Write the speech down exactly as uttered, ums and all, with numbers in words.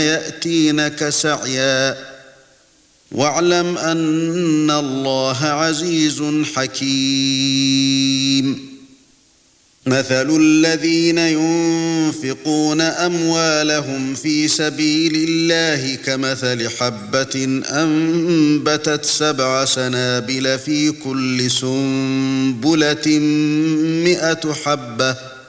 يأتينك سعيا واعلم أن الله عزيز حكيم مثل الذين ينفقون أموالهم في سبيل الله كمثل حبة أنبتت سبع سنابل في كل سنبلة مئة حبة